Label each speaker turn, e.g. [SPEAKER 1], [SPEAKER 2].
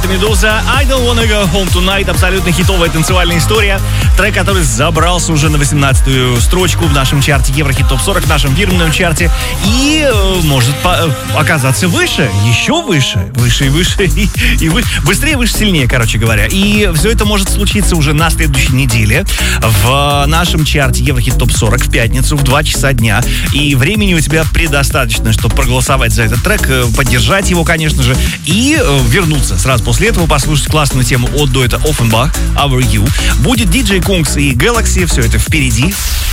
[SPEAKER 1] это «Медуза». I don't wanna go home tonight. Абсолютно хитовая танцевальная история. Трек, который забрался уже на 18-ю строчку в нашем чарте Еврохит Топ 40, в нашем фирменном чарте. И может оказаться выше, еще выше, выше и выше, и быстрее, выше, сильнее, короче говоря. И все это может случиться уже на следующей неделе в нашем чарте Еврохит Топ 40 в пятницу в 2 часа дня. И времени у тебя предостаточно, чтобы проголосовать за этот трек, поддержать его, конечно же, и вернуться сразу после этого, послушать классную тему от дуэта Offenbach, Our You. Будет DJ Kungs и Galaxy, все это впереди.